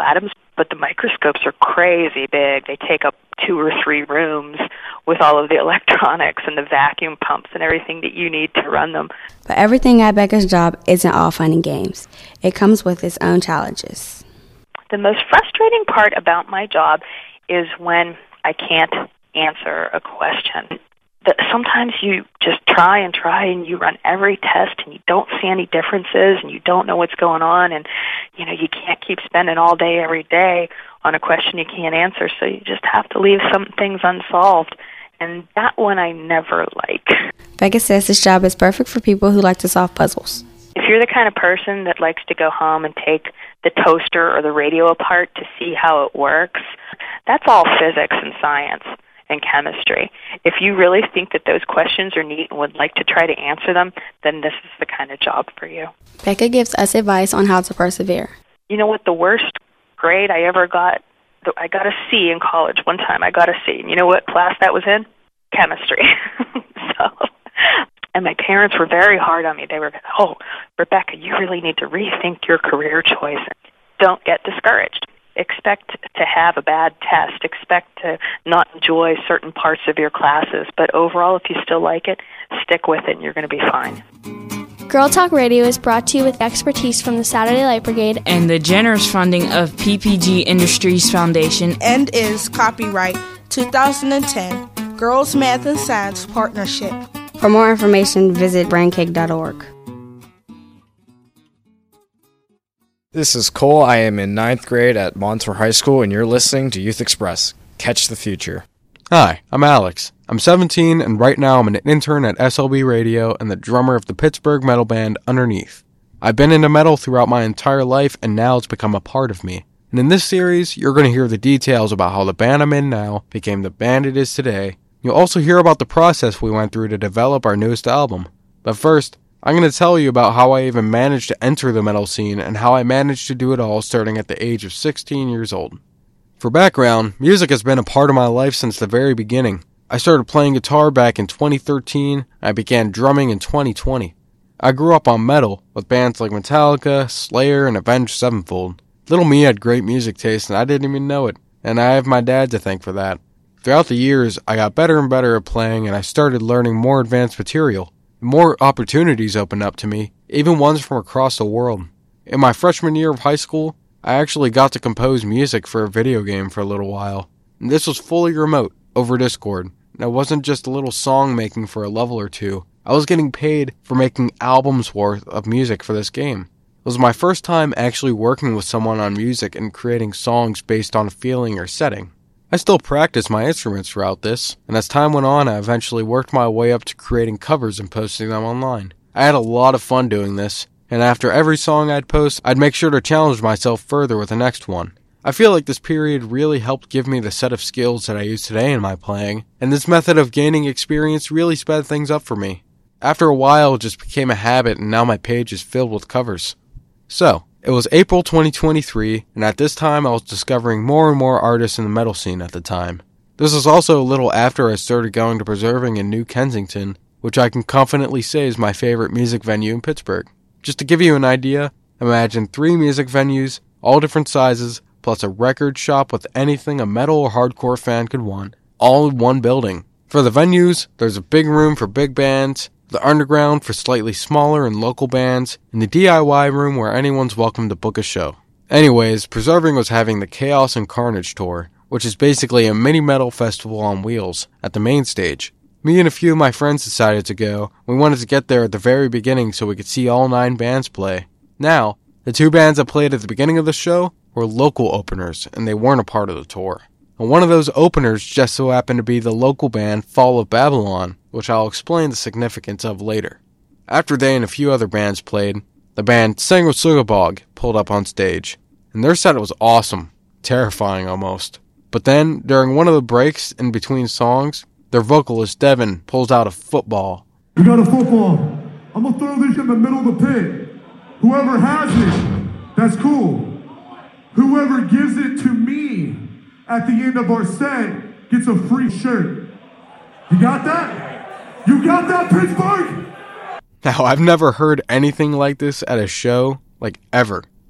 atoms, but the microscopes are crazy big. They take up 2 or 3 rooms with all of the electronics and the vacuum pumps and everything that you need to run them. But everything at Becca's job isn't all fun and games. It comes with its own challenges. The most frustrating part about my job is when I can't answer a question. Sometimes you just try and you run every test and you don't see any differences and you don't know what's going on, and you can't keep spending all day every day on a question you can't answer, so you just have to leave some things unsolved, and that one I never like. Becca says this job is perfect for people who like to solve puzzles. If you're the kind of person that likes to go home and take the toaster or the radio apart to see how it works, that's all physics and science and chemistry. If you really think that those questions are neat and would like to try to answer them, then this is the kind of job for you. Becca gives us advice on how to persevere. You know what the worst grade I ever got? I got a C in college one time. I got a C. And you know what class that was in? Chemistry. And my parents were very hard on me. They were, Rebecca, you really need to rethink your career choice. Don't get discouraged. Expect to have a bad test. Expect to not enjoy certain parts of your classes. But overall, if you still like it, stick with it and you're going to be fine. Girl Talk Radio is brought to you with expertise from the Saturday Light Brigade and the generous funding of PPG Industries Foundation, and is copyright 2010 Girls Math and Science Partnership. For more information, visit braincake.org. This is Cole. I am in 9th grade at Montour High School, and you're listening to Youth Express. Catch the future. Hi, I'm Alex. I'm 17, and right now I'm an intern at SLB Radio and the drummer of the Pittsburgh metal band Underneath. I've been into metal throughout my entire life, and now it's become a part of me. And in this series, you're going to hear the details about how the band I'm in now became the band it is today. You'll also hear about the process we went through to develop our newest album. But first, I'm going to tell you about how I even managed to enter the metal scene and how I managed to do it all starting at the age of 16 years old. For background, music has been a part of my life since the very beginning. I started playing guitar back in 2013, and I began drumming in 2020. I grew up on metal, with bands like Metallica, Slayer, and Avenged Sevenfold. Little me had great music taste, and I didn't even know it, and I have my dad to thank for that. Throughout the years, I got better and better at playing, and I started learning more advanced material. More opportunities opened up to me, even ones from across the world. In my freshman year of high school, I actually got to compose music for a video game for a little while. And this was fully remote, over Discord. And it wasn't just a little song making for a level or two. I was getting paid for making albums worth of music for this game. It was my first time actually working with someone on music and creating songs based on a feeling or setting. I still practiced my instruments throughout this, and as time went on, I eventually worked my way up to creating covers and posting them online. I had a lot of fun doing this, and after every song I'd post, I'd make sure to challenge myself further with the next one. I feel like this period really helped give me the set of skills that I use today in my playing, and this method of gaining experience really sped things up for me. After a while, it just became a habit, and now my page is filled with covers. So, it was April 2023, and at this time I was discovering more and more artists in the metal scene at the time. This was also a little after I started going to Preserving in New Kensington, which I can confidently say is my favorite music venue in Pittsburgh. Just to give you an idea, imagine 3 music venues, all different sizes, plus a record shop with anything a metal or hardcore fan could want, all in one building. For the venues, there's a big room for big bands, the underground for slightly smaller and local bands, and the DIY room where anyone's welcome to book a show. Anyways, Preserving was having the Chaos and Carnage tour, which is basically a mini metal festival on wheels, at the main stage. Me and a few of my friends decided to go. We wanted to get there at the very beginning so we could see all 9 bands play. Now, the 2 bands that played at the beginning of the show were local openers, and they weren't a part of the tour. And one of those openers just so happened to be the local band Fall of Babylon, which I'll explain the significance of later. After they and a few other bands played, the band Sanguisugabog pulled up on stage, and their set was awesome, terrifying almost. But then, during one of the breaks in between songs, their vocalist Devin pulls out a football. We got a football. I'm gonna throw this in the middle of the pit. Whoever has it, that's cool. Whoever gives it to me at the end of our set gets a free shirt. You got that? You got that, Pittsburgh? Now, I've never heard anything like this at a show, like ever.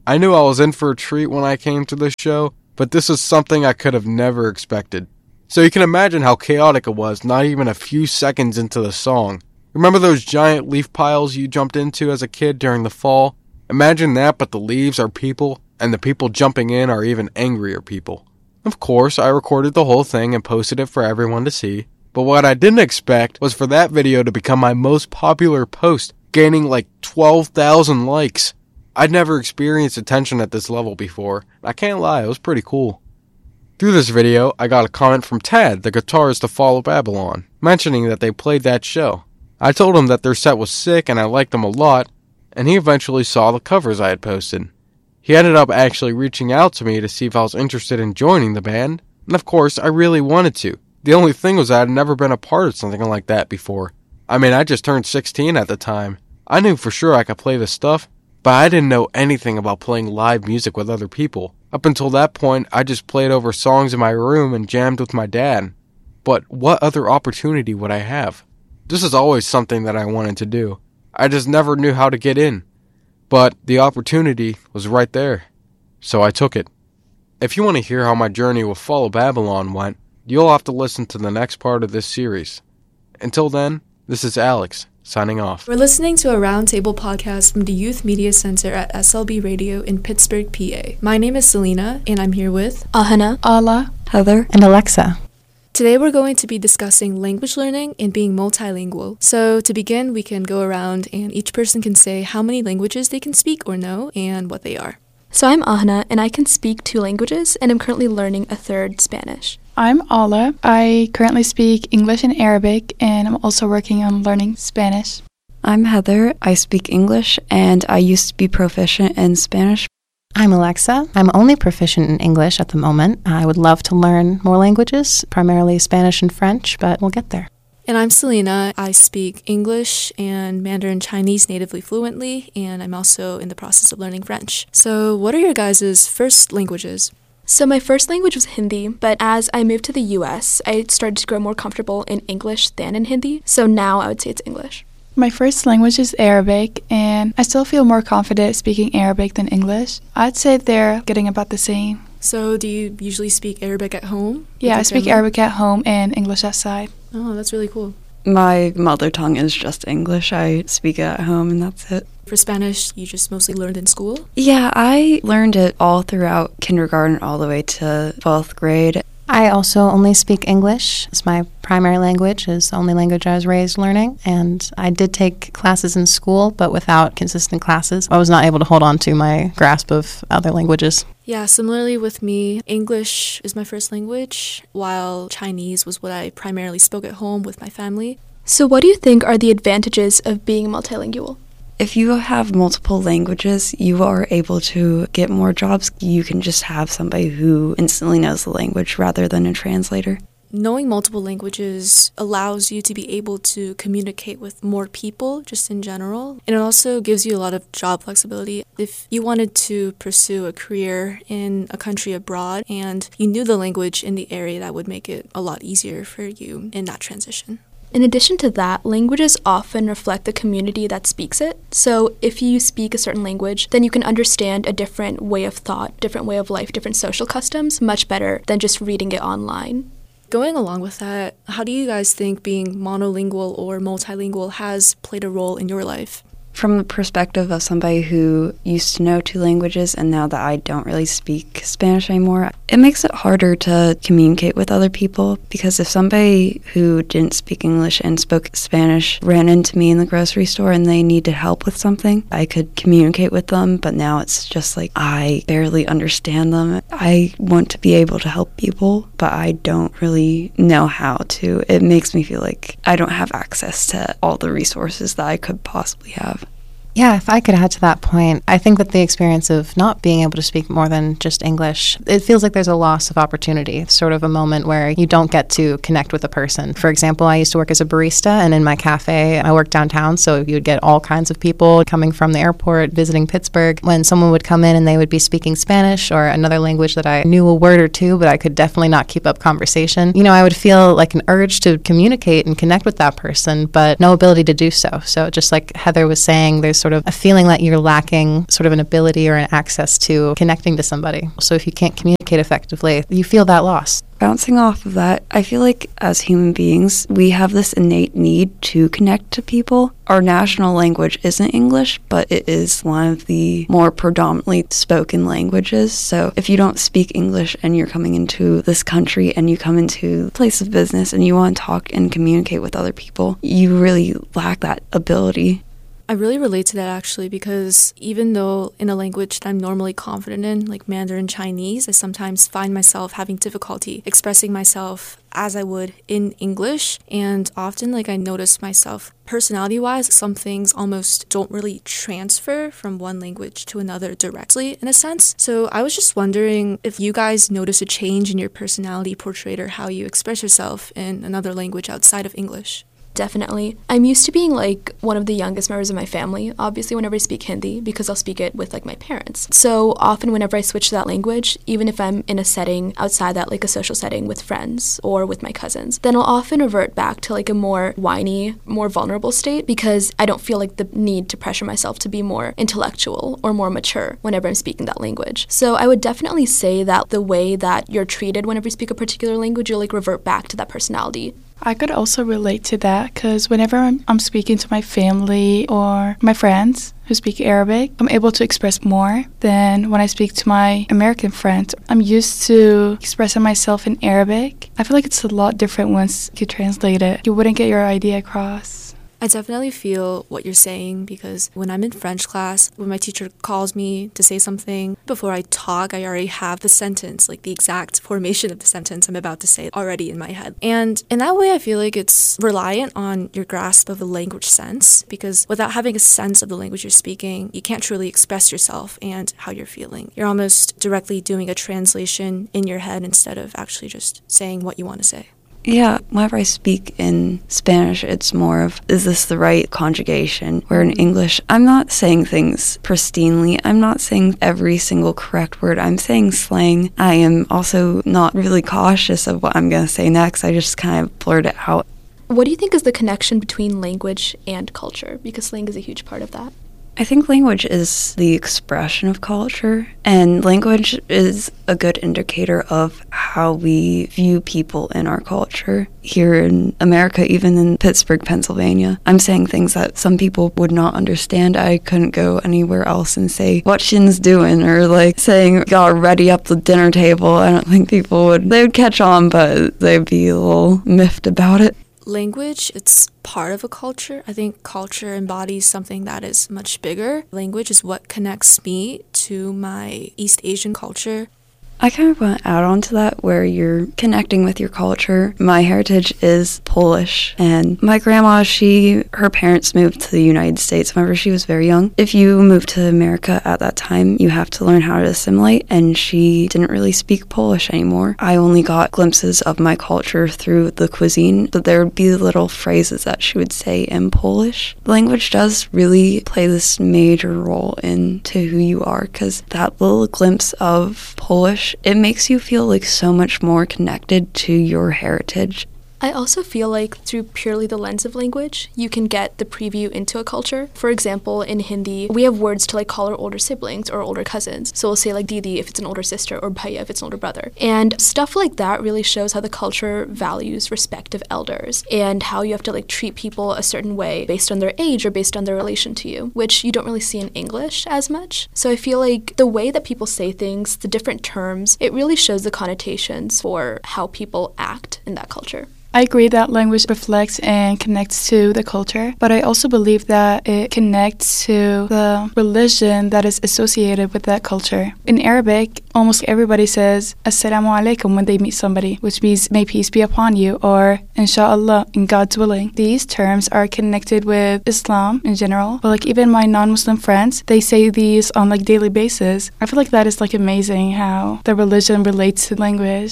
I knew I was in for a treat when I came to this show, but this is something I could have never expected. So you can imagine how chaotic it was not even a few seconds into the song. Remember those giant leaf piles you jumped into as a kid during the fall? Imagine that, but the leaves are people, and the people jumping in are even angrier people. Of course, I recorded the whole thing and posted it for everyone to see, but what I didn't expect was for that video to become my most popular post, gaining like 12,000 likes. I'd never experienced attention at this level before. I can't lie, it was pretty cool. Through this video, I got a comment from Tad, the guitarist of Fall of Babylon, mentioning that they played that show. I told him that their set was sick and I liked them a lot, and he eventually saw the covers I had posted. He ended up actually reaching out to me to see if I was interested in joining the band, and of course, I really wanted to. The only thing was that I'd never been a part of something like that before. I mean, I just turned 16 at the time. I knew for sure I could play this stuff, but I didn't know anything about playing live music with other people. Up until that point, I just played over songs in my room and jammed with my dad. But what other opportunity would I have? This is always something that I wanted to do. I just never knew how to get in. But the opportunity was right there, so I took it. If you want to hear how my journey with Fall of Babylon went, you'll have to listen to the next part of this series. Until then, this is Alex, signing off. We're listening to a roundtable podcast from the Youth Media Center at SLB Radio in Pittsburgh, PA. My name is Selena, and I'm here with Ahana, Ala, Heather, and Alexa. Today we're going to be discussing language learning and being multilingual. So to begin, we can go around and each person can say how many languages they can speak or know and what they are. So I'm Ahana, and I can speak 2 languages, and I'm currently learning a 3rd, Spanish. I'm Ala. I currently speak English and Arabic, and I'm also working on learning Spanish. I'm Heather. I speak English, and I used to be proficient in Spanish. I'm Alexa. I'm only proficient in English at the moment. I would love to learn more languages, primarily Spanish and French, but we'll get there. And I'm Selena. I speak English and Mandarin Chinese natively fluently, and I'm also in the process of learning French. So what are your guys' first languages? So my first language was Hindi, but as I moved to the US, I started to grow more comfortable in English than in Hindi. So now I would say it's English. My first language is Arabic, and I still feel more confident speaking Arabic than English. I'd say they're getting about the same. So do you usually speak Arabic at home? Yeah, I speak Arabic at home and English outside. Oh, that's really cool. My mother tongue is just English. I speak it at home and that's it. For Spanish, you just mostly learned in school? Yeah, I learned it all throughout kindergarten all the way to 12th grade. I also only speak English. It's my primary language. It's the only language I was raised learning. And I did take classes in school, but without consistent classes, I was not able to hold on to my grasp of other languages. Yeah, similarly with me, English is my first language, while Chinese was what I primarily spoke at home with my family. So what do you think are the advantages of being multilingual? If you have multiple languages, you are able to get more jobs. You can just have somebody who instantly knows the language rather than a translator. Knowing multiple languages allows you to be able to communicate with more people just in general. And it also gives you a lot of job flexibility. If you wanted to pursue a career in a country abroad and you knew the language in the area, that would make it a lot easier for you in that transition. In addition to that, languages often reflect the community that speaks it. So if you speak a certain language, then you can understand a different way of thought, different way of life, different social customs much better than just reading it online. Going along with that, how do you guys think being monolingual or multilingual has played a role in your life? From the perspective of somebody who used to know 2 languages and now that I don't really speak Spanish anymore, it makes it harder to communicate with other people because if somebody who didn't speak English and spoke Spanish ran into me in the grocery store and they needed help with something, I could communicate with them, but now it's just like I barely understand them. I want to be able to help people, but I don't really know how to. It makes me feel like I don't have access to all the resources that I could possibly have. Yeah, if I could add to that point, I think that the experience of not being able to speak more than just English, it feels like there's a loss of opportunity. It's sort of a moment where you don't get to connect with a person. For example, I used to work as a barista, and in my cafe, I worked downtown, so you would get all kinds of people coming from the airport, visiting Pittsburgh. When someone would come in and they would be speaking Spanish or another language that I knew a word or two, but I could definitely not keep up conversation, I would feel like an urge to communicate and connect with that person, but no ability to do so. So just like Heather was saying, there's sort of a feeling that you're lacking sort of an ability or an access to connecting to somebody. So if you can't communicate effectively, you feel that loss. Bouncing off of that, I feel like as human beings, we have this innate need to connect to people. Our national language isn't English, but it is one of the more predominantly spoken languages. So if you don't speak English and you're coming into this country and you come into a place of business and you want to talk and communicate with other people, you really lack that ability. I really relate to that actually, because even though in a language that I'm normally confident in, like Mandarin Chinese, I sometimes find myself having difficulty expressing myself as I would in English. And often I notice myself personality-wise, some things almost don't really transfer from one language to another directly in a sense. So I was just wondering if you guys notice a change in your personality portrayed or how you express yourself in another language outside of English. Definitely. I'm used to being one of the youngest members of my family, obviously, whenever I speak Hindi, because I'll speak it with my parents. So often whenever I switch to that language, even if I'm in a setting outside that, a social setting with friends or with my cousins, then I'll often revert back to a more whiny, more vulnerable state, because I don't feel the need to pressure myself to be more intellectual or more mature whenever I'm speaking that language. So I would definitely say that the way that you're treated whenever you speak a particular language, you'll revert back to that personality. I could also relate to that because whenever I'm speaking to my family or my friends who speak Arabic, I'm able to express more than when I speak to my American friends. I'm used to expressing myself in Arabic. I feel like it's a lot different once you translate it. You wouldn't get your idea across. I definitely feel what you're saying, because when I'm in French class, when my teacher calls me to say something, before I talk, I already have the sentence, the exact formation of the sentence I'm about to say already in my head. And in that way, I feel like it's reliant on your grasp of the language sense, because without having a sense of the language you're speaking, you can't truly express yourself and how you're feeling. You're almost directly doing a translation in your head instead of actually just saying what you want to say. Yeah, whenever I speak in Spanish, it's more of, is this the right conjugation? Where in English, I'm not saying things pristinely. I'm not saying every single correct word. I'm saying slang. I am also not really cautious of what I'm going to say next. I just kind of blurt it out. What do you think is the connection between language and culture? Because slang is a huge part of that. I think language is the expression of culture, and language is a good indicator of how we view people in our culture. Here in America, even in Pittsburgh, Pennsylvania, I'm saying things that some people would not understand. I couldn't go anywhere else and say, what Shin's doing, or saying, gotta ready up the dinner table. I don't think they would catch on, but they'd be a little miffed about it. Language, it's part of a culture. I think culture embodies something that is much bigger. Language is what connects me to my East Asian culture. I kind of want to add on to that, where you're connecting with your culture. My heritage is Polish, and my grandma, her parents moved to the United States whenever she was very young. If you move to America at that time, you have to learn how to assimilate, and she didn't really speak Polish anymore. I only got glimpses of my culture through the cuisine, but there would be little phrases that she would say in Polish. Language does really play this major role into who you are, because that little glimpse of Polish, it makes you feel so much more connected to your heritage. I also feel like through purely the lens of language, you can get the preview into a culture. For example, in Hindi, we have words to call our older siblings or older cousins. So we'll say Didi if it's an older sister, or Bhaiya if it's an older brother. And stuff like that really shows how the culture values respect of elders and how you have to treat people a certain way based on their age or based on their relation to you, which you don't really see in English as much. So I feel like the way that people say things, the different terms, it really shows the connotations for how people act in that culture. I agree that language reflects and connects to the culture, but I also believe that it connects to the religion that is associated with that culture. In Arabic, almost everybody says Assalamu alaikum when they meet somebody, which means may peace be upon you, or Inshallah, in God's willing. These terms are connected with Islam in general, but even my non-Muslim friends, they say these on daily basis. I feel like that is amazing how the religion relates to language.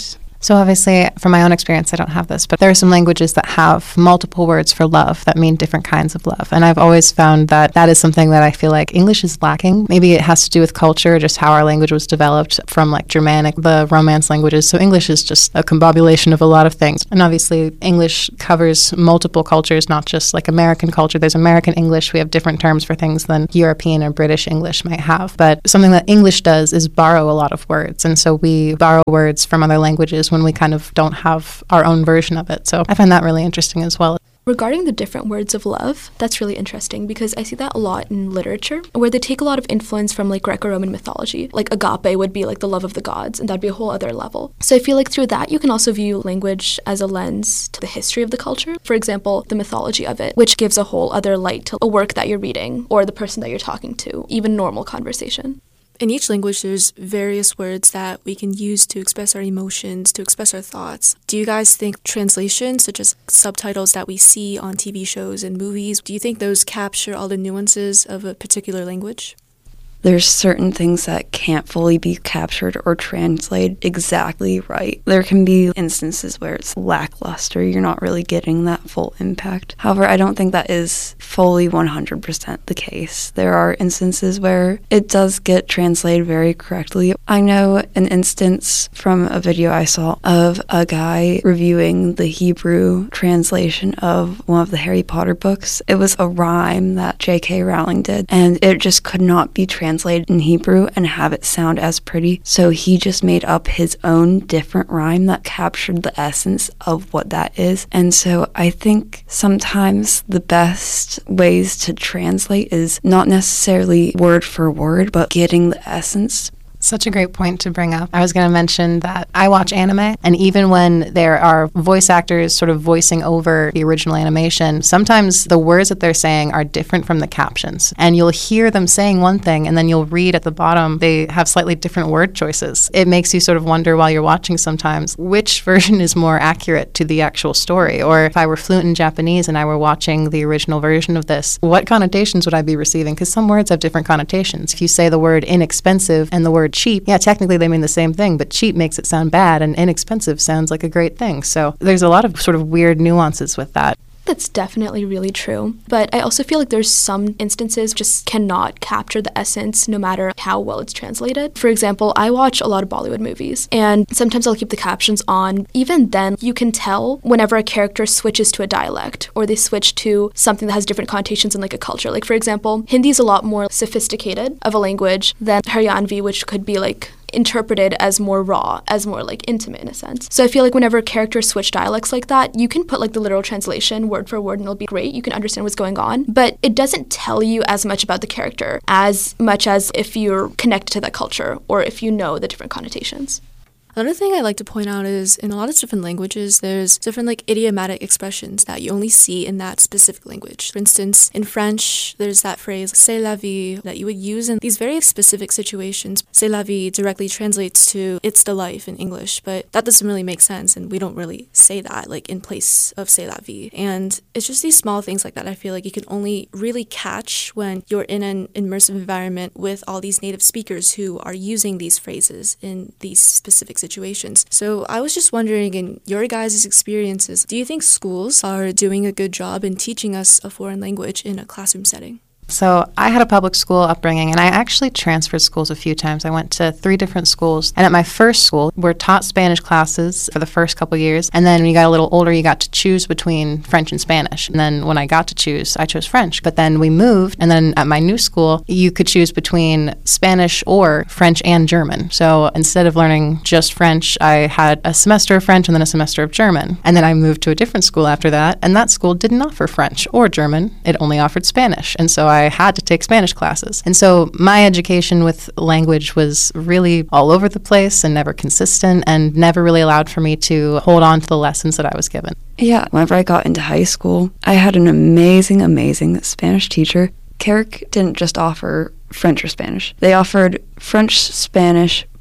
So obviously, from my own experience, I don't have this, but there are some languages that have multiple words for love that mean different kinds of love. And I've always found that that is something that I feel like English is lacking. Maybe it has to do with culture, just how our language was developed from like Germanic, the Romance languages. So English is just a combobulation of a lot of things. And obviously, English covers multiple cultures, not just like American culture. There's American English. We have different terms for things than European or British English might have. But something that English does is borrow a lot of words. And so we borrow words from other languages when we kind of don't have our own version of it. So I find that really interesting as well. Regarding the different words of love, that's really interesting because I see that a lot in literature where they take a lot of influence from like Greco-Roman mythology. Like agape would be like the love of the gods, and that'd be a whole other level. So I feel like through that you can also view language as a lens to the history of the culture. For example, the mythology of it, which gives a whole other light to a work that you're reading or the person that you're talking to, even normal conversation. In each language, there's various words that we can use to express our emotions, to express our thoughts. Do you guys think translation, such as subtitles that we see on TV shows and movies, do you think those capture all the nuances of a particular language? There's certain things that can't fully be captured or translated exactly right. There can be instances where it's lackluster. You're not really getting that full impact. However, I don't think that is fully 100% the case. There are instances where it does get translated very correctly. I know an instance from a video I saw of a guy reviewing the Hebrew translation of one of the Harry Potter books. It was a rhyme that J.K. Rowling did, and it just could not be translated in Hebrew and have it sound as pretty. So he just made up his own different rhyme that captured the essence of what that is. And so I think sometimes the best ways to translate is not necessarily word for word, but getting the essence. Such a great point to bring up. I was going to mention that I watch anime, and even when there are voice actors sort of voicing over the original animation, sometimes the words that they're saying are different from the captions. And you'll hear them saying one thing, and then you'll read at the bottom, they have slightly different word choices. It makes you sort of wonder while you're watching sometimes which version is more accurate to the actual story. Or if I were fluent in Japanese and I were watching the original version of this, what connotations would I be receiving? Because some words have different connotations. If you say the word inexpensive and the word cheap, yeah, technically they mean the same thing, but cheap makes it sound bad and inexpensive sounds like a great thing. So there's a lot of sort of weird nuances with that. That's definitely really true. But I also feel like there's some instances just cannot capture the essence no matter how well it's translated. For example, I watch a lot of Bollywood movies, and sometimes I'll keep the captions on. Even then, you can tell whenever a character switches to a dialect or they switch to something that has different connotations in like a culture. Like for example, Hindi is a lot more sophisticated of a language than Haryanvi, which could be like interpreted as more raw, as more like intimate in a sense. So I feel like whenever characters switch dialects like that, you can put like the literal translation word for word and it'll be great. You can understand what's going on, but it doesn't tell you as much about the character as much as if you're connected to that culture or if you know the different connotations. Another thing I like to point out is in a lot of different languages, there's different like idiomatic expressions that you only see in that specific language. For instance, in French, there's that phrase, c'est la vie, that you would use in these very specific situations. C'est la vie directly translates to it's the life in English, but that doesn't really make sense, and we don't really say that like in place of c'est la vie. And it's just these small things like that I feel like you can only really catch when you're in an immersive environment with all these native speakers who are using these phrases in these specific situations. So I was just wondering, in your guys' experiences, do you think schools are doing a good job in teaching us a foreign language in a classroom setting? So I had a public school upbringing, and I actually transferred schools a few times. I went to 3 different schools, and at my first school, we're taught Spanish classes for the first couple years, and then when you got a little older, you got to choose between French and Spanish. And then when I got to choose, I chose French. But then we moved, and then at my new school, you could choose between Spanish or French and German. So instead of learning just French, I had a semester of French and then a semester of German. And then I moved to a different school after that, and that school didn't offer French or German. It only offered Spanish. And so I had to take Spanish classes. And so my education with language was really all over the place and never consistent and never really allowed for me to hold on to the lessons that I was given. Yeah, whenever I got into high school, I had an amazing Spanish teacher. Carrick didn't just offer French or Spanish. They offered French, Spanish,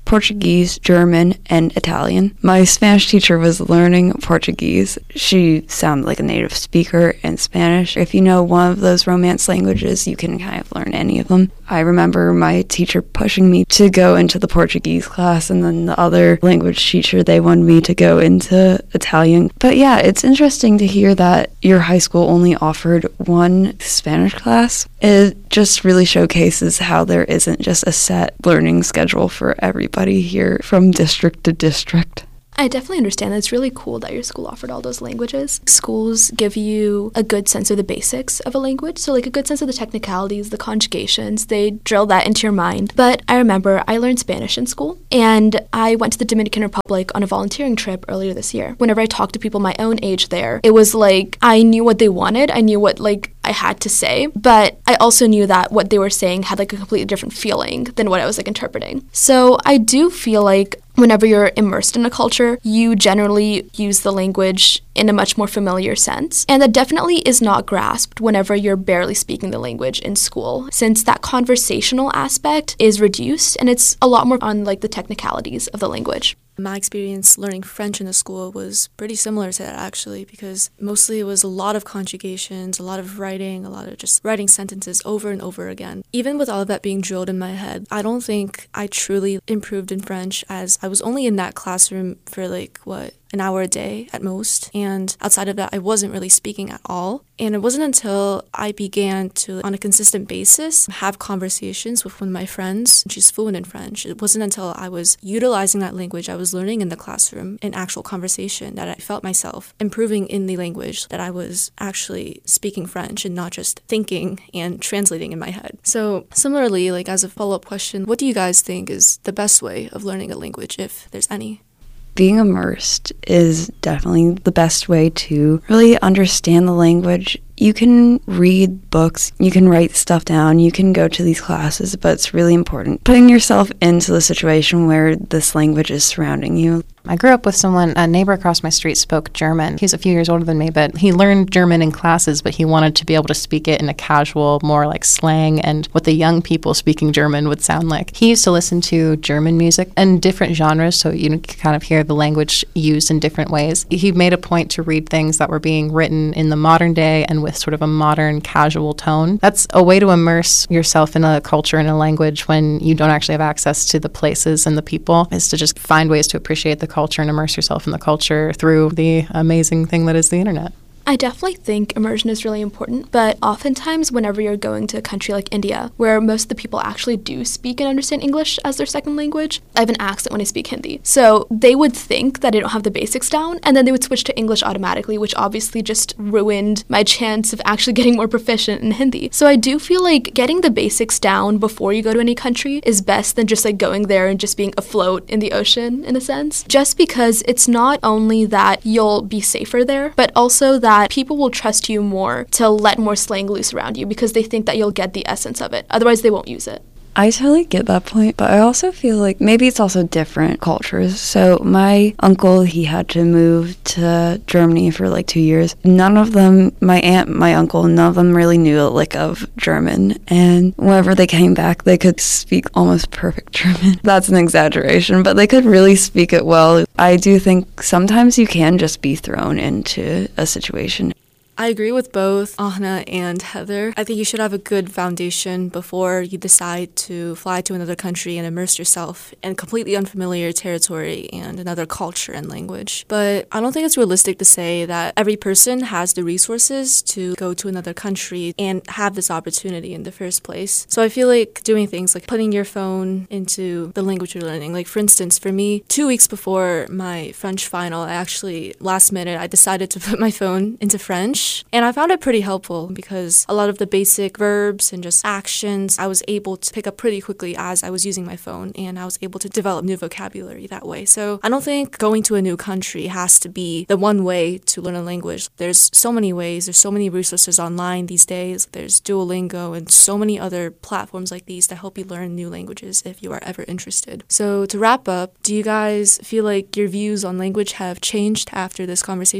Portuguese, German, and Italian. My Spanish teacher was learning Portuguese. She sounded like a native speaker in Spanish. If you know one of those Romance languages, you can kind of learn any of them. I remember my teacher pushing me to go into the Portuguese class, and then the other language teacher, they wanted me to go into Italian. But yeah, it's interesting to hear that your high school only offered one Spanish class. It just really showcases how there isn't just a set learning schedule for everybody here from district to district. I definitely understand that. It's really cool that your school offered all those languages. Schools give you a good sense of the basics of a language, so like a good sense of the technicalities, the conjugations. They drill that into your mind. But I remember I learned Spanish in school, and I went to the Dominican Republic on a volunteering trip earlier this year. Whenever I talked to people my own age there, it was like I knew what they wanted. I knew what I had to say, but I also knew that what they were saying had like a completely different feeling than what I was like interpreting. So I do feel like whenever you're immersed in a culture, you generally use the language in a much more familiar sense. And that definitely is not grasped whenever you're barely speaking the language in school, since that conversational aspect is reduced and it's a lot more on like the technicalities of the language. My experience learning French in the school was pretty similar to that, actually, because mostly it was a lot of conjugations, a lot of writing, a lot of just writing sentences over and over again. Even with all of that being drilled in my head, I don't think I truly improved in French, as I was only in that classroom for an hour a day at most. And outside of that, I wasn't really speaking at all. And it wasn't until I began to, on a consistent basis, have conversations with one of my friends. She's fluent in French. It wasn't until I was utilizing that language I was learning in the classroom in actual conversation that I felt myself improving in the language, that I was actually speaking French and not just thinking and translating in my head. So similarly, as a follow-up question, what do you guys think is the best way of learning a language, if there's any? Being immersed is definitely the best way to really understand the language. You can read books, you can write stuff down, you can go to these classes, but it's really important putting yourself into the situation where this language is surrounding you. I grew up with a neighbor across my street spoke German. He's a few years older than me, but he learned German in classes, but he wanted to be able to speak it in a casual, more like slang and what the young people speaking German would sound like. He used to listen to German music and different genres, so you can kind of hear the language used in different ways. He made a point to read things that were being written in the modern day and with sort of a modern, casual tone. That's a way to immerse yourself in a culture and a language when you don't actually have access to the places and the people, is to just find ways to appreciate the culture and immerse yourself in the culture through the amazing thing that is the internet. I definitely think immersion is really important, but oftentimes whenever you're going to a country like India, where most of the people actually do speak and understand English as their second language, I have an accent when I speak Hindi. So they would think that I don't have the basics down, and then they would switch to English automatically, which obviously just ruined my chance of actually getting more proficient in Hindi. So I do feel like getting the basics down before you go to any country is best than just going there and just being afloat in the ocean, in a sense. Just because it's not only that you'll be safer there, but also that people will trust you more to let more slang loose around you because they think that you'll get the essence of it. Otherwise, they won't use it. I totally get that point, but I also feel like maybe it's also different cultures. So my uncle, he had to move to Germany for 2 years. None of them, my aunt, my uncle, none of them really knew a lick of German. And whenever they came back, they could speak almost perfect German. That's an exaggeration, but they could really speak it well. I do think sometimes you can just be thrown into a situation. I agree with both Ahna and Heather. I think you should have a good foundation before you decide to fly to another country and immerse yourself in completely unfamiliar territory and another culture and language. But I don't think it's realistic to say that every person has the resources to go to another country and have this opportunity in the first place. So I feel like doing things like putting your phone into the language you're learning. For instance, for me, 2 weeks before my French final, last minute, I decided to put my phone into French. And I found it pretty helpful because a lot of the basic verbs and just actions I was able to pick up pretty quickly as I was using my phone, and I was able to develop new vocabulary that way. So I don't think going to a new country has to be the one way to learn a language. There's so many ways, there's so many resources online these days. There's Duolingo and so many other platforms like these that help you learn new languages if you are ever interested. So to wrap up, do you guys feel like your views on language have changed after this conversation?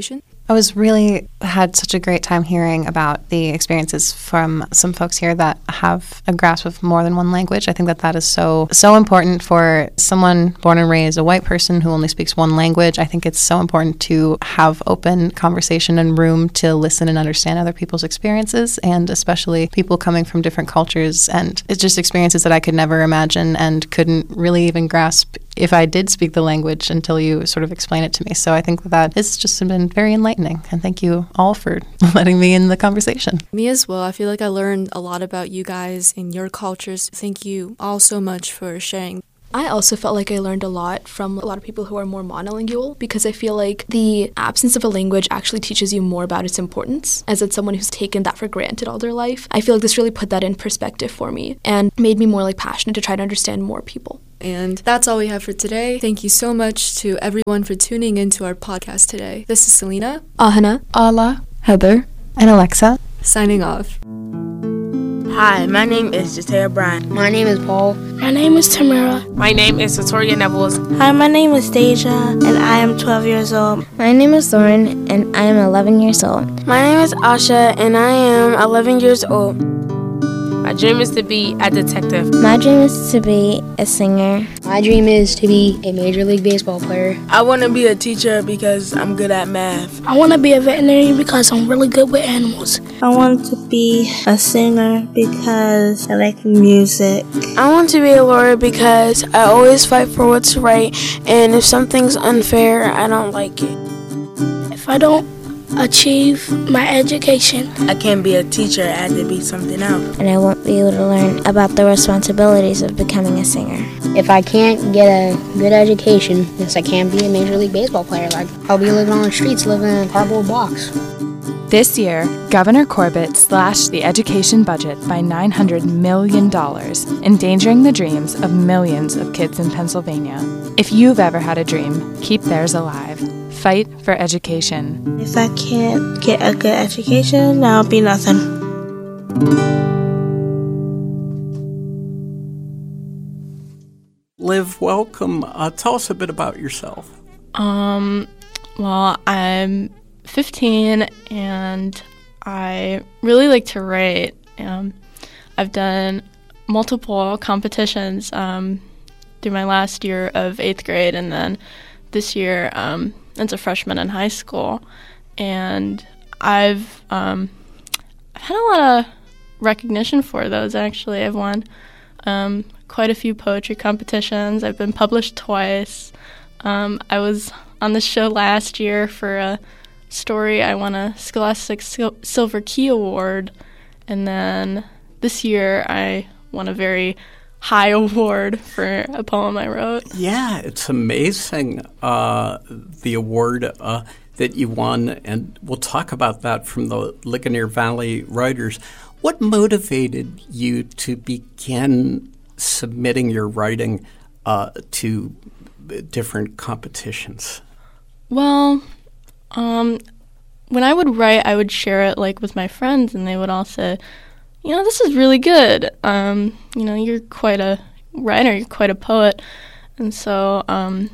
I had such a great time hearing about the experiences from some folks here that have a grasp of more than one language. I think that is so important for someone born and raised a white person who only speaks one language. I think it's so important to have open conversation and room to listen and understand other people's experiences, and especially people coming from different cultures. And it's just experiences that I could never imagine and couldn't really even grasp if I did speak the language until you sort of explain it to me. So I think that it's just been very enlightening. And thank you all for letting me in the conversation. Me as well. I feel like I learned a lot about you guys and your cultures. Thank you all so much for sharing. I also felt like I learned a lot from a lot of people who are more monolingual, because I feel like the absence of a language actually teaches you more about its importance. As it's someone who's taken that for granted all their life, I feel like this really put that in perspective for me and made me more passionate to try to understand more people. And that's all we have for today. Thank you so much to everyone for tuning into our podcast today. This is Selena, Ahana, Ala, Heather, and Alexa, signing off. Hi, my name is Jatea Bryan. My name is Paul. My name is Tamara. My name is Victoria Nevels. Hi, my name is Deja, and I am 12 years old. My name is Lauren, and I am 11 years old. My name is Asha, and I am 11 years old. My dream is to be a detective. My dream is to be a singer. My dream is to be a Major League Baseball player. I want to be a teacher because I'm good at math. I want to be a veterinarian because I'm really good with animals. I want to be a singer because I like music. I want to be a lawyer because I always fight for what's right, and if something's unfair, I don't like it. If I don't achieve my education, I can't be a teacher. I had to be something else. And I won't be able to learn about the responsibilities of becoming a singer. If I can't get a good education, yes, I can't be a Major League Baseball player. I'll be living on the streets, living in a cardboard box. This year, Governor Corbett slashed the education budget by $900 million, endangering the dreams of millions of kids in Pennsylvania. If you've ever had a dream, keep theirs alive. Fight for education. If I can't get a good education, I'll be nothing. Liv, welcome. Tell us a bit about yourself. Well, I'm 15 and I really like to write. I've done multiple competitions through my last year of 8th grade, and then this year as a freshman in high school. And I've had a lot of recognition for those, actually. I've won quite a few poetry competitions. I've been published twice. I was on the show last year for a story. I won a Scholastic Silver Key Award, and then this year I won a very high award for a poem I wrote. Yeah, it's amazing, the award that you won, and we'll talk about that from the Ligonier Valley Writers. What motivated you to begin submitting your writing to different competitions? Well, when I would write, I would share it with my friends, and they would all say, this is really good. You're quite a writer, you're quite a poet. And so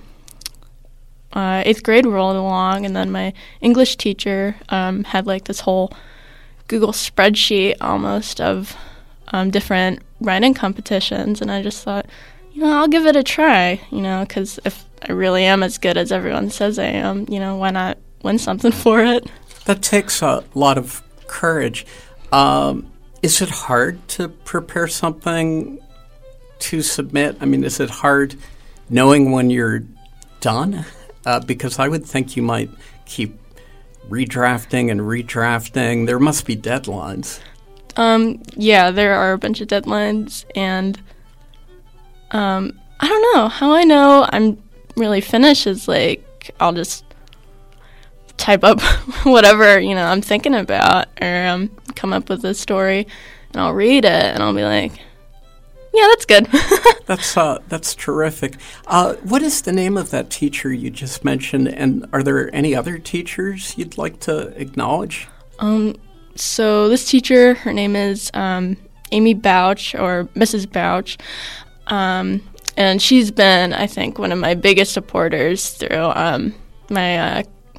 8th grade rolled along, and then my English teacher had this whole Google spreadsheet almost of different writing competitions, and I just thought, I'll give it a try, because if I really am as good as everyone says I am, why not win something for it? That takes a lot of courage. Is it hard to prepare something to submit? I mean, is it hard knowing when you're done? Because I would think you might keep redrafting and redrafting. There must be deadlines. Yeah, there are a bunch of deadlines, and I don't know. How I know I'm really finished is I'll just type up whatever I'm thinking about, or come up with a story, and I'll read it, and I'll be like, yeah, that's good. That's terrific. What is the name of that teacher you just mentioned, and are there any other teachers you'd like to acknowledge? So this teacher, her name is Amy Bouch, or Mrs. Bouch, and she's been, I think, one of my biggest supporters through my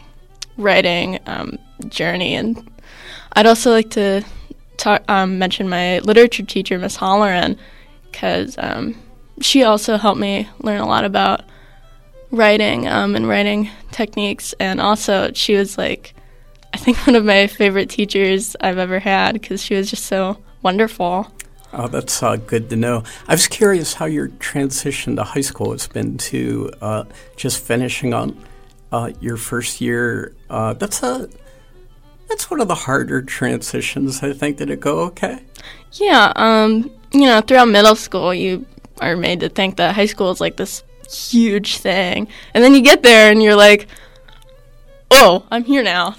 writing journey. And I'd also like to mention my literature teacher, Miss Holleran, because she also helped me learn a lot about writing and writing techniques. And also she was like, I think one of my favorite teachers I've ever had, because she was just so wonderful. Oh, that's good to know. I was curious how your transition to high school has been to just finishing on your first year. That's one of the harder transitions, I think. Did it go okay? Yeah. Throughout middle school, you are made to think that high school is like this huge thing. And then you get there and you're like, oh, I'm here now.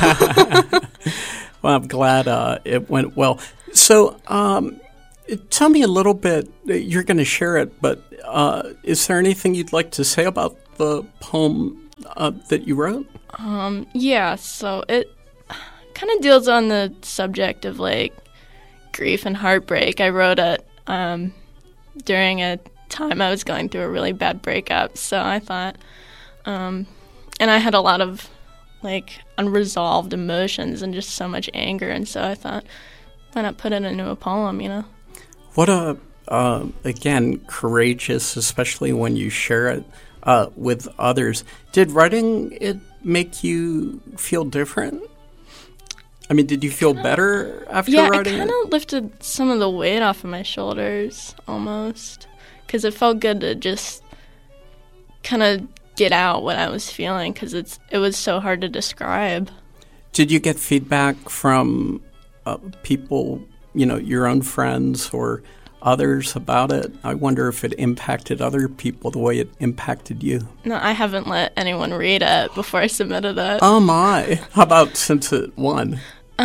Well, I'm glad it went well. So tell me a little bit. You're going to share it, but is there anything you'd like to say about the poem that you wrote? Yeah, so it kind of deals on the subject of, like, grief and heartbreak. I wrote it during a time I was going through a really bad breakup, so I thought, and I had a lot of, like, unresolved emotions and just so much anger, and so I thought, why not put it into a poem, you know? What again, courageous, especially when you share it with others. Did writing it make you feel different? I mean, did you feel better after writing it? Yeah, it kind of lifted some of the weight off of my shoulders, almost, because it felt good to just kind of get out what I was feeling, because it was so hard to describe. Did you get feedback from people, your own friends or others about it? I wonder if it impacted other people the way it impacted you. No, I haven't let anyone read it before I submitted it. Oh my. How about since it won?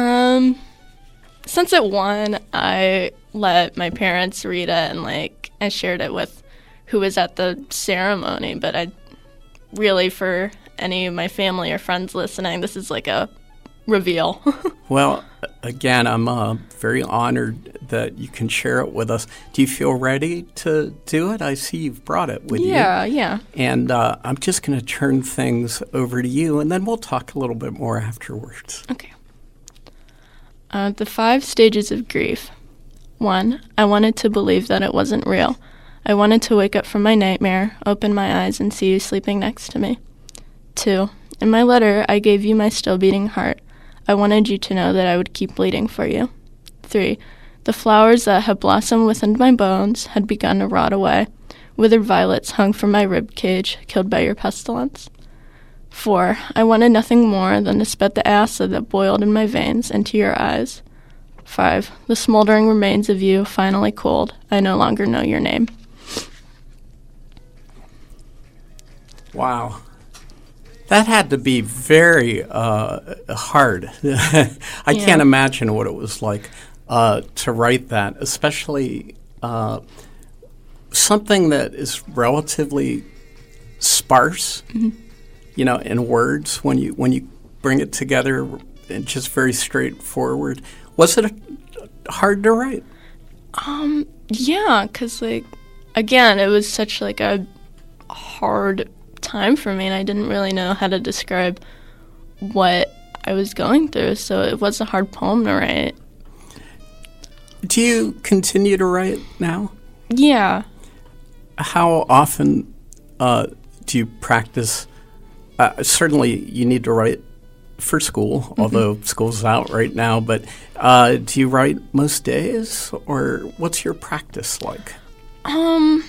Since it won, I let my parents read it, and I shared it with who was at the ceremony, but I really, for any of my family or friends listening, this is like a reveal. Well, again, I'm very honored that you can share it with us. Do you feel ready to do it? I see you've brought it with you. Yeah. And I'm just going to turn things over to you, and then we'll talk a little bit more afterwards. Okay. The 5 stages of grief. 1, I wanted to believe that it wasn't real. I wanted to wake up from my nightmare, open my eyes, and see you sleeping next to me. 2, in my letter, I gave you my still beating heart. I wanted you to know that I would keep bleeding for you. 3, the flowers that had blossomed within my bones had begun to rot away. Withered violets hung from my rib cage, killed by your pestilence. 4, I wanted nothing more than to spit the acid that boiled in my veins into your eyes. 5, the smoldering remains of you finally cooled. I no longer know your name. Wow. That had to be very hard. I can't imagine what it was like to write that, especially something that is relatively sparse, in words when you bring it together, and just very straightforward. Was it hard to write? Yeah, because again, it was such a hard time for me, and I didn't really know how to describe what I was going through, so it was a hard poem to write. Do you continue to write now? Yeah. How often do you practice? Certainly you need to write for school, although school's out right now, but do you write most days, or what's your practice like? I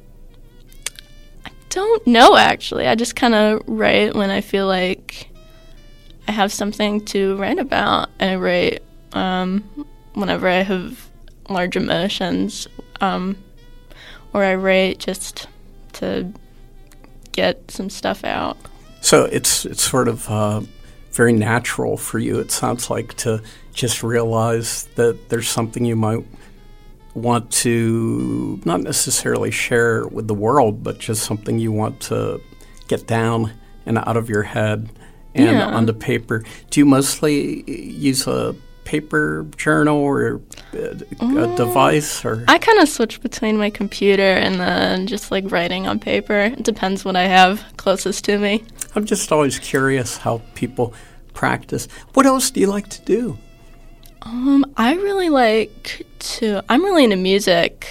don't know, actually. I just kind of write when I feel like I have something to write about. And I write whenever I have large emotions, or I write just to get some stuff out. So it's sort of very natural for you, it sounds like, to just realize that there's something you might want to not necessarily share with the world, but just something you want to get down and out of your head and onto paper. Do you mostly use a paper journal or a device? Or I kind of switch between my computer and then just like writing on paper. It depends what I have closest to me. I'm just always curious how people practice. What else do you like to do? I'm really into music.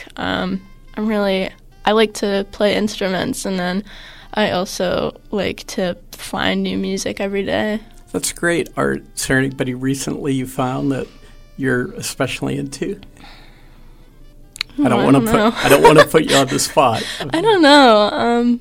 I like to play instruments, and then I also like to find new music every day. That's great. Is there anybody recently you found that you're especially into? I don't want to put you on the spot. I don't know.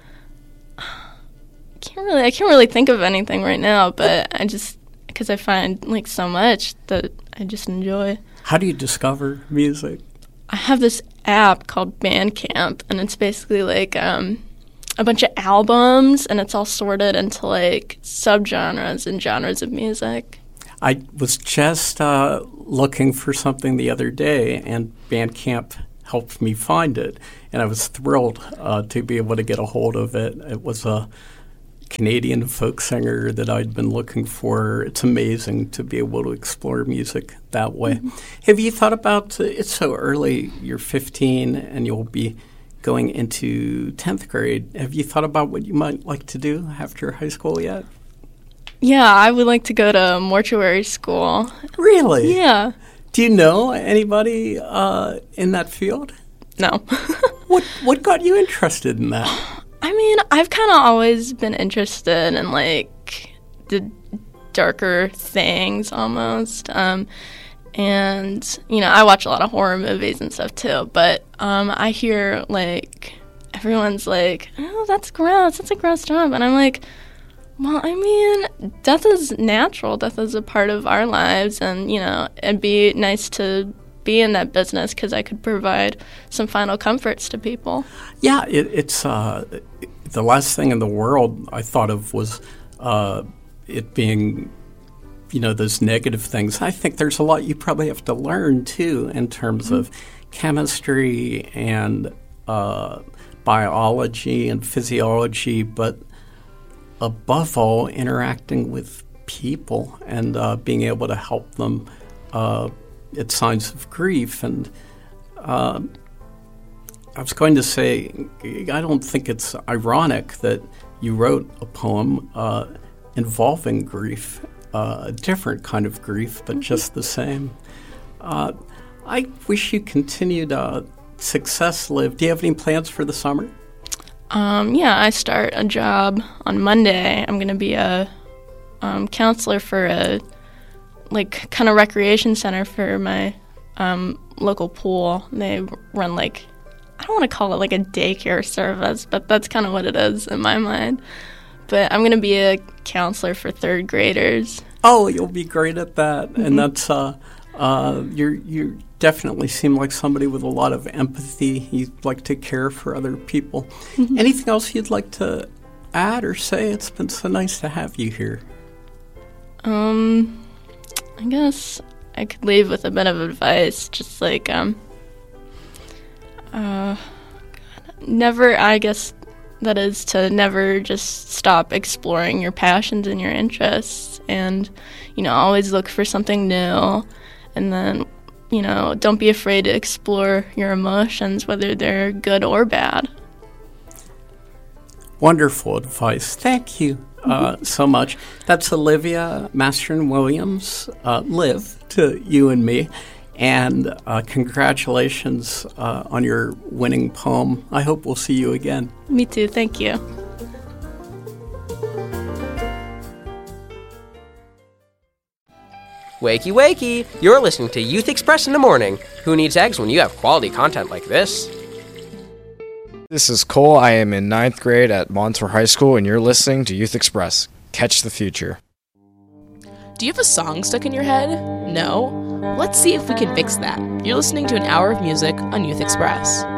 I can't really think of anything right now, but because I find like so much that I just enjoy. How do you discover music? I have this app called Bandcamp, and it's basically like a bunch of albums, and it's all sorted into like subgenres and genres of music. I was just looking for something the other day, and Bandcamp helped me find it, and I was thrilled to be able to get a hold of it. It was a Canadian folk singer that I'd been looking for. It's amazing to be able to explore music that way. Mm-hmm. Have you thought about, it's so early, you're 15 and you'll be going into 10th grade. Have you thought about what you might like to do after high school yet? Yeah, I would like to go to mortuary school. Really? Yeah. Do you know anybody in that field? No. What got you interested in that? I mean, I've kind of always been interested in, like, the darker things almost. And, you know, I watch a lot of horror movies and stuff, too. But I hear, like, everyone's like, oh, that's gross. That's a gross job. And I'm like, well, I mean, death is natural. Death is a part of our lives. And, you know, it'd be nice to be in that business because I could provide some final comforts to people. Yeah, it's the last thing in the world I thought of was it being, you know, those negative things. I think there's a lot you probably have to learn, too, in terms of chemistry and biology and physiology, but above all, interacting with people and being able to help them at signs of grief. And I was going to say, I don't think it's ironic that you wrote a poem involving grief, a different kind of grief, but just the same. I wish you continued success, Liv. Do you have any plans for the summer? Yeah, I start a job on Monday. I'm going to be a counselor for a kind of recreation center for my local pool. They run I don't want to call it like a daycare service, but that's kind of what it is in my mind. But I'm going to be a counselor for third graders. Oh, you'll be great at that. Mm-hmm. And that's you definitely seem like somebody with a lot of empathy. You like to care for other people. Mm-hmm. Anything else you'd like to add or say? It's been so nice to have you here. I guess I could leave with a bit of advice, just never just stop exploring your passions and your interests, and, you know, always look for something new, and then, you know, don't be afraid to explore your emotions, whether they're good or bad. Wonderful advice. Thank you so much. That's Olivia Mastern-Williams, Liv, to you and me. And congratulations on your winning poem. I hope we'll see you again. Me too. Thank you. Wakey, wakey! You're listening to Youth Express in the morning. Who needs eggs when you have quality content like this? This is Cole. I am in 9th grade at Montour High School, and you're listening to Youth Express. Catch the future. Do you have a song stuck in your head? No? Let's see if we can fix that. You're listening to an hour of music on Youth Express.